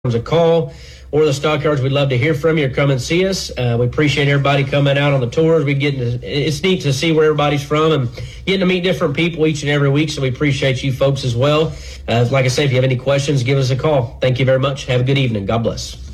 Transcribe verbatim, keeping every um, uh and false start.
a call or the stockyards. We'd love to hear from you or come and see us. Uh, we appreciate everybody coming out on the tours. We get to, it's neat to see where everybody's from and getting to meet different people each and every week. So we appreciate you folks as well. Uh, like I say, if you have any questions, give us a call. Thank you very much. Have a good evening. God bless.